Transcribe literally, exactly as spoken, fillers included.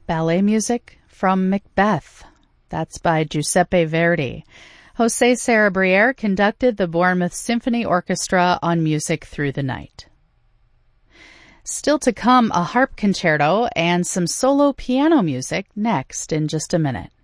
Ballet music from Macbeth. That's by Giuseppe Verdi. Jose Sarabriere conducted the Bournemouth Symphony Orchestra on Music Through the Night. Still to come, a harp concerto and some solo piano music next in just a minute.